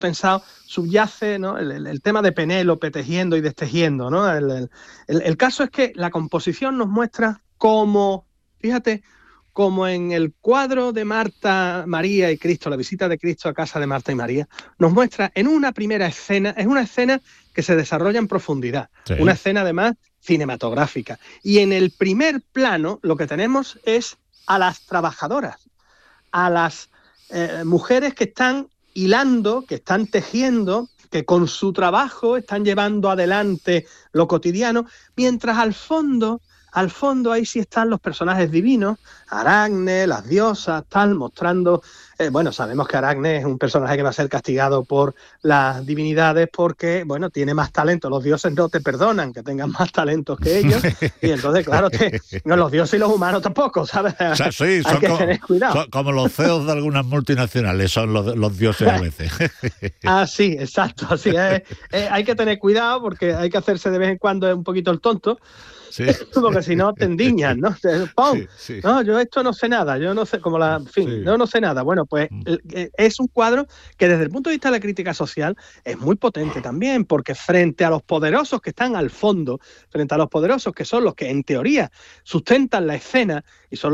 pensado, subyace, ¿no?, el tema de Penélope tejiendo y destejiendo, ¿no? El caso es que la composición nos muestra cómo, fíjate, como en el cuadro de Marta, María y Cristo, la visita de Cristo a casa de Marta y María, nos muestra en una primera escena, es una escena que se desarrolla en profundidad, Sí. una escena además cinematográfica. Y en el primer plano lo que tenemos es a las trabajadoras, a las mujeres que están hilando, que están tejiendo, que con su trabajo están llevando adelante lo cotidiano, mientras al fondo ahí sí están los personajes divinos, Aracne, las diosas, tal, mostrando, bueno, sabemos que Aracne es un personaje que va a ser castigado por las divinidades porque, bueno, tiene más talento, los dioses no te perdonan que tengan más talentos que ellos, y entonces, claro, no, los dioses y los humanos tampoco, ¿sabes? O sea, sí, hay que tener cuidado. Son como los CEOs de algunas multinacionales, son los dioses a veces. Ah, sí, exacto, así es. Hay que tener cuidado porque hay que hacerse de vez en cuando un poquito el tonto, Sí. porque si no te endiñan, ¿no? ¡Pum! Sí, sí. No, yo esto no sé nada, yo no sé, como en fin, Sí. no sé nada. Bueno, pues es un cuadro que desde el punto de vista de la crítica social es muy potente también, porque frente a los poderosos que están al fondo, frente a los poderosos que son los que en teoría sustentan la escena y son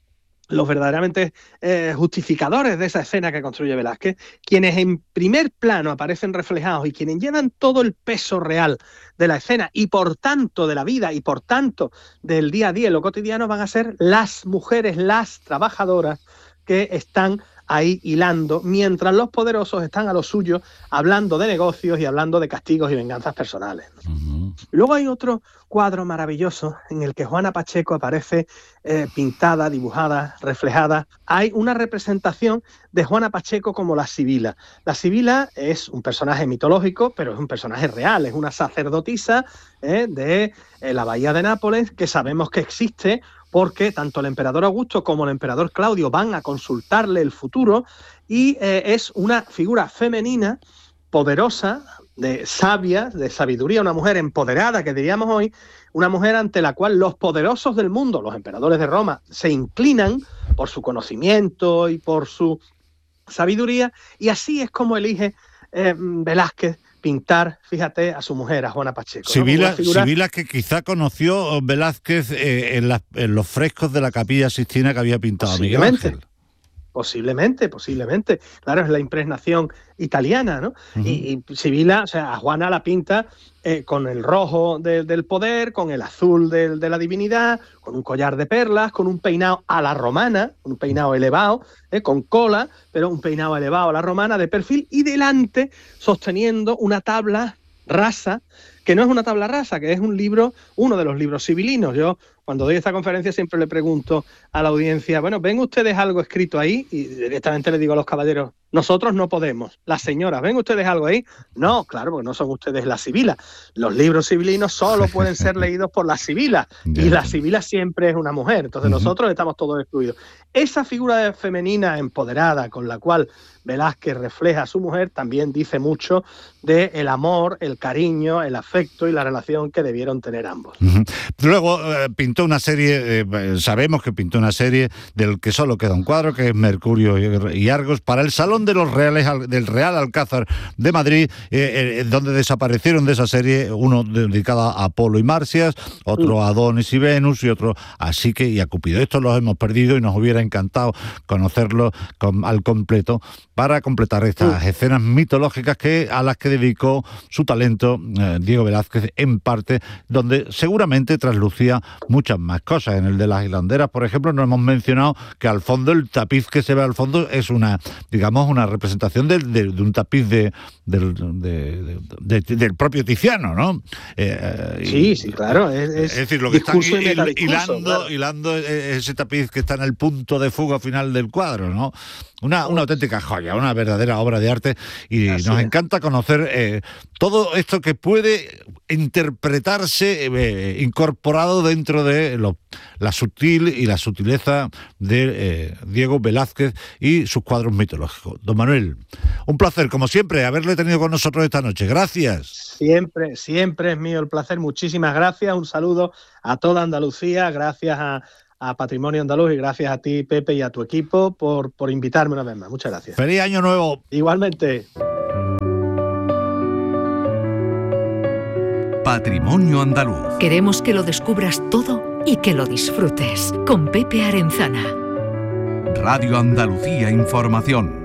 los verdaderamente justificadores de esa escena que construye Velázquez, quienes en primer plano aparecen reflejados y quienes llevan todo el peso real de la escena y por tanto de la vida y por tanto del día a día y lo cotidiano, van a ser las mujeres, las trabajadoras que están ahí hilando, mientras los poderosos están a lo suyo hablando de negocios y hablando de castigos y venganzas personales. Uh-huh. Luego hay otro cuadro maravilloso en el que Juana Pacheco aparece pintada, dibujada, reflejada. Hay una representación de Juana Pacheco como la Sibila. La Sibila es un personaje mitológico, pero es un personaje real, es una sacerdotisa de la bahía de Nápoles, que sabemos que existe porque tanto el emperador Augusto como el emperador Claudio van a consultarle el futuro, y es una figura femenina poderosa, de sabia, de sabiduría, una mujer empoderada, que diríamos hoy, una mujer ante la cual los poderosos del mundo, los emperadores de Roma, se inclinan por su conocimiento y por su sabiduría, y así es como elige Velázquez pintar, fíjate, a su mujer, a Juana Pacheco, ¿no? Sibila que quizá conoció Velázquez en los frescos de la Capilla Sixtina que había pintado Miguel Ángel. Posiblemente. Claro, es la impregnación italiana, ¿no? Uh-huh. Y Sibila, o sea, a Juana la pinta con el rojo del poder, con el azul de la divinidad, con un collar de perlas, con un peinado a la romana, un peinado elevado, con cola, pero un peinado elevado a la romana de perfil, y delante sosteniendo una tabla rasa, que no es una tabla rasa, que es un libro, uno de los libros sibilinos. Yo, cuando doy esta conferencia, siempre le pregunto a la audiencia, bueno, ¿ven ustedes algo escrito ahí? Y directamente le digo a los caballeros, nosotros no podemos. Las señoras, ¿ven ustedes algo ahí? No, claro, porque no son ustedes la Sibila. Los libros sibilinos solo pueden ser leídos por la Sibila, y la Sibila siempre es una mujer, entonces nosotros estamos todos excluidos. Esa figura femenina empoderada con la cual Velázquez refleja a su mujer también dice mucho del amor, el cariño, el afecto y la relación que debieron tener ambos. Uh-huh. Luego pintó una serie, sabemos que pintó una serie del que solo queda un cuadro, que es Mercurio y Argos, para el Salón de los Reales del Real Alcázar de Madrid, donde desaparecieron de esa serie, uno dedicado a Apolo y Marcias, otro a Adonis y Venus y otro a Psique y a Cupido. Estos los hemos perdido y nos hubiera encantado conocerlos al completo para completar estas escenas mitológicas a las que dedicó su talento Diego Velázquez, en parte, donde seguramente traslucía muchas más cosas. En el de las hilanderas, por ejemplo, no hemos mencionado que al fondo, el tapiz que se ve al fondo es una representación de un tapiz del propio Tiziano, ¿no? Sí, claro. Es decir, lo que están hilando ese tapiz que está en el punto de fuga final del cuadro, ¿no? Una auténtica joya, una verdadera obra de arte, y así nos encanta conocer todo esto que puede interpretarse incorporado dentro de la sutil y la sutileza de Diego Velázquez y sus cuadros mitológicos. Don Manuel, un placer, como siempre, haberle tenido con nosotros esta noche. Gracias. Siempre es mío el placer. Muchísimas gracias. Un saludo a toda Andalucía. Gracias a Patrimonio Andaluz y gracias a ti, Pepe, y a tu equipo por invitarme una vez más. Muchas gracias. ¡Feliz Año Nuevo! Igualmente. Patrimonio Andaluz. Queremos que lo descubras todo y que lo disfrutes. Con Pepe Arenzana. Radio Andalucía Información.